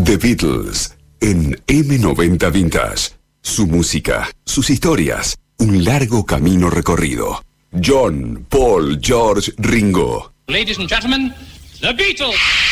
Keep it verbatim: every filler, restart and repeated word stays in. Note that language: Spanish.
The Beatles en eme noventa Vintage. Su música, sus historias, un largo camino recorrido. John, Paul, George, Ringo. Ladies and gentlemen, The Beatles.